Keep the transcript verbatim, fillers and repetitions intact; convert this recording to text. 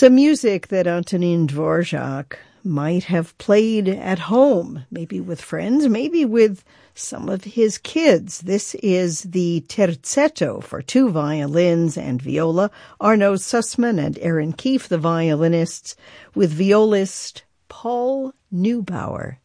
Some music that Antonin Dvorak might have played at home, maybe with friends, maybe with some of his kids. This is the Terzetto for two violins and viola. Arno Sussman and Aaron Keefe, the violinists, with violist Paul Neubauer.